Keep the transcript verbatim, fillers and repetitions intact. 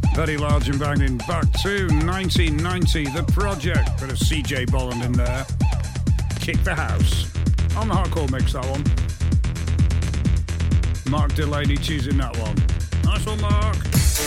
Very large and banging. Back to nineteen ninety, The Project. Bit of C J Bolland in there. Kick the House. On the hardcore mix, that one. Mark Delaney choosing that one. Nice one, Mark.